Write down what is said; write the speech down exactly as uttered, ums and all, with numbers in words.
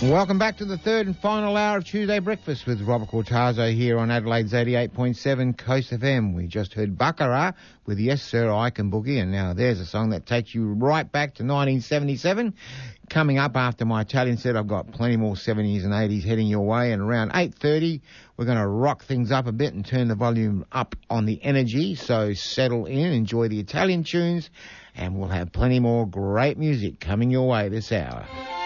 Welcome back to the third and final hour of Tuesday Breakfast with Robert Cortazzo here on Adelaide's eighty-eight point seven Coast F M. We just heard Baccarat with Yes Sir, I Can Boogie, and now there's a song that takes you right back to nineteen seventy-seven. Coming up after my Italian set, I've got plenty more seventies and eighties heading your way, and around eight thirty we're going to rock things up a bit and turn the volume up on the energy, so settle in, enjoy the Italian tunes, and we'll have plenty more great music coming your way this hour.